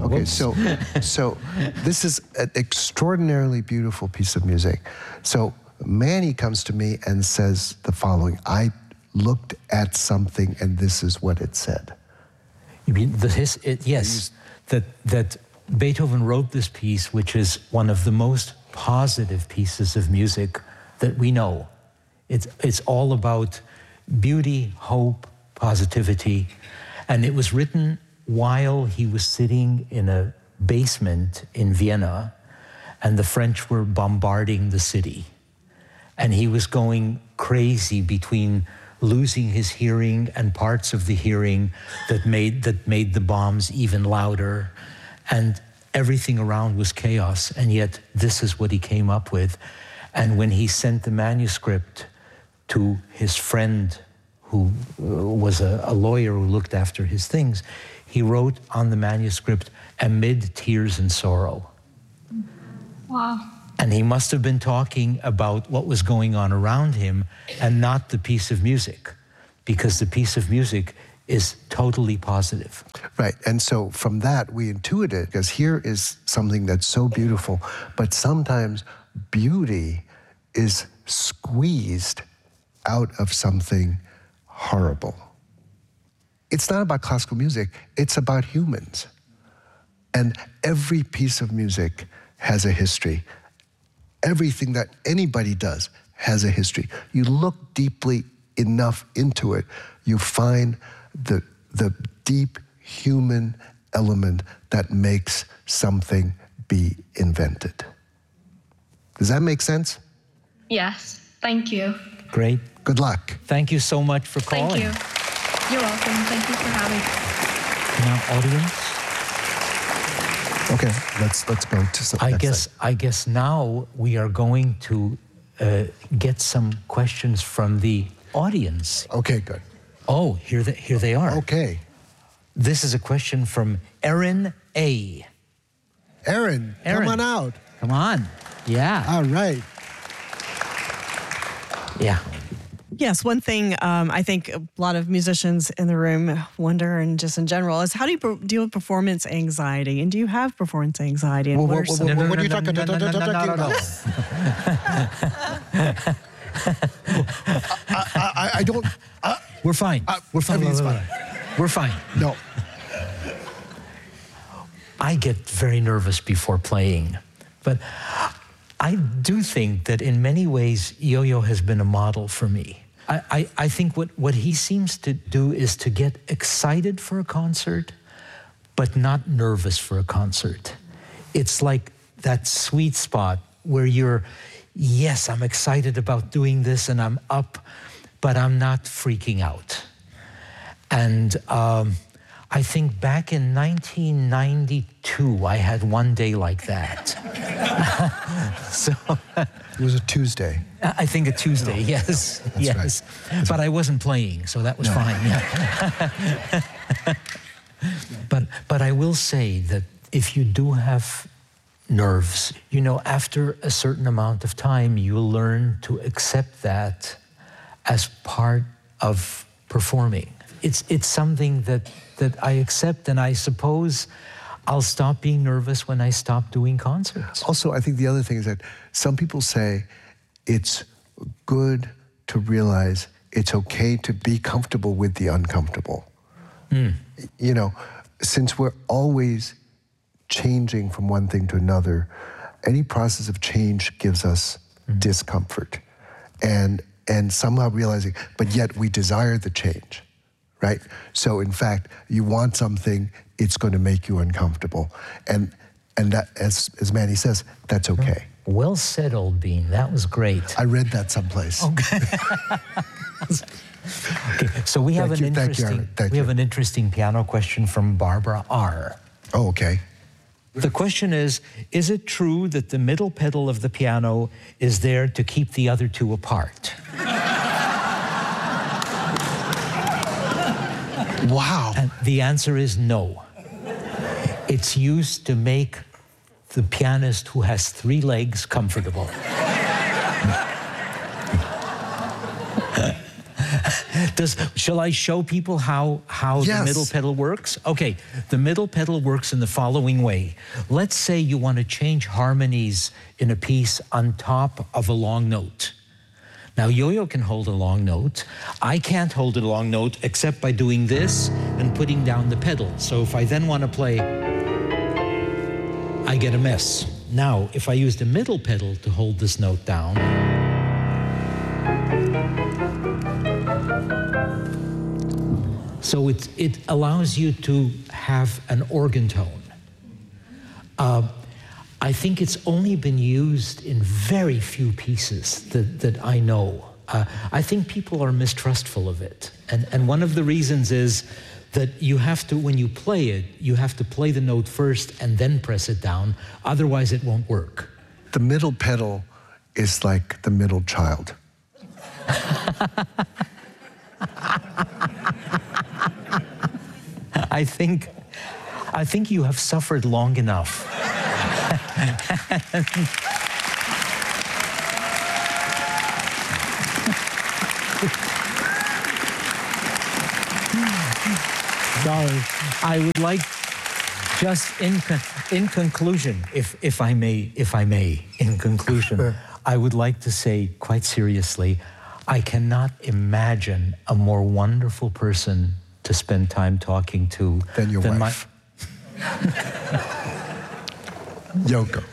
Okay, so this is an extraordinarily beautiful piece of music. So Manny comes to me and says the following: I looked at something and this is what it said. You mean yes, that Beethoven wrote this piece, which is one of the most positive pieces of music that we know. It's all about beauty, hope, positivity, and it was written while he was sitting in a basement in Vienna, and the French were bombarding the city, and he was going crazy between losing his hearing and parts of the hearing that made the bombs even louder, and everything around was chaos, and yet this is what he came up with. And when he sent the manuscript to his friend, who was a lawyer who looked after his things, he wrote on the manuscript, "Amid tears and sorrow." Wow. And he must have been talking about what was going on around him and not the piece of music, because the piece of music is totally positive. Right, and so from that we intuit it, because here is something that's so beautiful, but sometimes beauty is squeezed out of something horrible. It's not about classical music, it's about humans. And every piece of music has a history. Everything that anybody does has a history. You look deeply enough into it, you find the deep human element that makes something be invented. Does that make sense? Yes, thank you. Great. Good luck. Thank you so much for calling. Thank you. You're welcome. Thank you for having me. Now, audience. Okay, let's go to some. I guess now we are going to get some questions from the audience. Okay, good. Oh, here they are. Okay. This is a question from Erin A. Erin, come on out. Come on. Yeah. All right. Yeah. Yes, one thing I think a lot of musicians in the room wonder, and just in general, is how do you deal with performance anxiety? And do you have performance anxiety? And what are you talking about? I don't. We're fine. We're fine. Everything's fine. We're fine. No. I get very nervous before playing, but I do think that in many ways, Yo-Yo has been a model for me. I think what he seems to do is to get excited for a concert, but not nervous for a concert. It's like that sweet spot where you're, yes, I'm excited about doing this and I'm up, but I'm not freaking out. And I think back in 1992, I had one day like that. So it was a Tuesday. I think a Tuesday, yes. Yes. Right. But I wasn't playing, so that was fine. Yeah. But I will say that if you do have nerves, you know, after a certain amount of time, you'll learn to accept that as part of performing. It's something that I accept, and I suppose I'll stop being nervous when I stop doing concerts. Also, I think the other thing is that some people say it's good to realize it's okay to be comfortable with the uncomfortable. You know, since we're always changing from one thing to another, any process of change gives us discomfort. And somehow realizing, but yet we desire the change. Right? So in fact, you want something, it's going to make you uncomfortable. And that, as Manny says, that's okay. Well said, Old Bean. That was great. I read that someplace. Okay. Okay. So we have an interesting piano question from Barbara R. Oh, okay. The question is it true that the middle pedal of the piano is there to keep the other two apart? Wow. And the answer is no. It's used to make the pianist who has 3 legs comfortable. Shall I show people how Yes. the middle pedal works? Okay, the middle pedal works in the following way. Let's say you want to change harmonies in a piece on top of a long note. Now, Yo-Yo can hold a long note. I can't hold a long note except by doing this and putting down the pedal. So if I then want to play, I get a mess. Now, if I use the middle pedal to hold this note down, so it allows you to have an organ tone. I think it's only been used in very few pieces that I know. I think people are mistrustful of it. And one of the reasons is that you have to, when you play it, you have to play the note first and then press it down. Otherwise, it won't work. The middle pedal is like the middle child. I think you have suffered long enough. So I would like, just in conclusion, if I may, in conclusion, I would like to say quite seriously, I cannot imagine a more wonderful person to spend time talking to Than your wife. Yoko.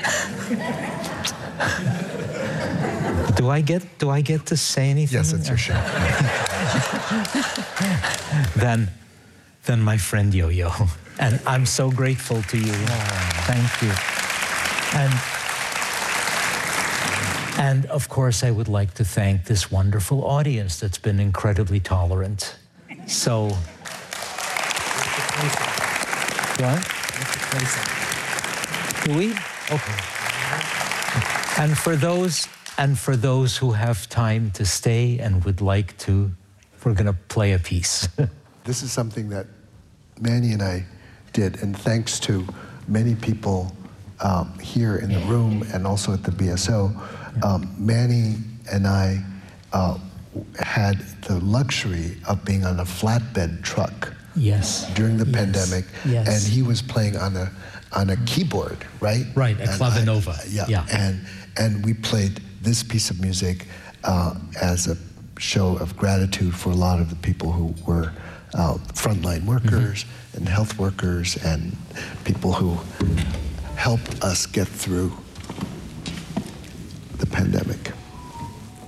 Do I get to say anything? Yes, it's your show. Then my friend Yo-Yo. And I'm so grateful to you. Thank you. And of course, I would like to thank this wonderful audience that's been incredibly tolerant. So, what? Do we? Okay. And for those who have time to stay and would like to, we're going to play a piece. This is something that Manny and I did, and thanks to many people here in the room and also at the BSO, Manny and I had the luxury of being on a flatbed truck. Yes. During the pandemic, Yes. and he was playing on a keyboard, right? Right, a clavinova. Yeah. And we played this piece of music as a show of gratitude for a lot of the people who were frontline workers and health workers and people who helped us get through the pandemic.